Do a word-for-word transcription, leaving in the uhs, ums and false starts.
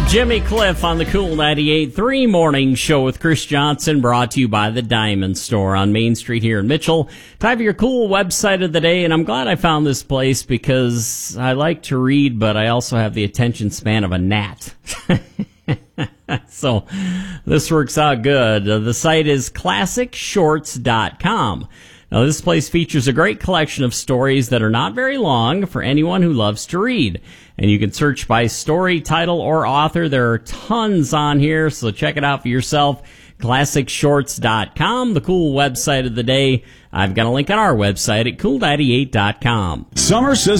Jimmy Cliff on the Cool ninety-eight point three Morning Show with Chris Johnson, brought to you by the Diamond Store on Main Street here in Mitchell. Time for your cool website of the day, and I'm glad I found this place because I like to read, but I also have the attention span of a gnat. So this works out good. Uh, the site is classic shorts dot com. Now, this place features a great collection of stories that are not very long for anyone who loves to read. And you can search by story, title, or author. There are tons on here, so check it out for yourself. classic shorts dot com, the cool website of the day. I've got a link on our website at cool ninety-eight dot com. Summer says